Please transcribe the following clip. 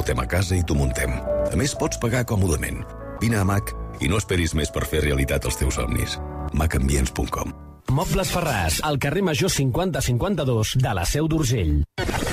portem a casa i t'ho muntem. A més, pots pagar còmodament. Vine a MAC i no esperis més per fer realitat els teus somnis. macambients.com. Mobles Ferràs, al carrer Major 5052 de la Seu d'Urgell.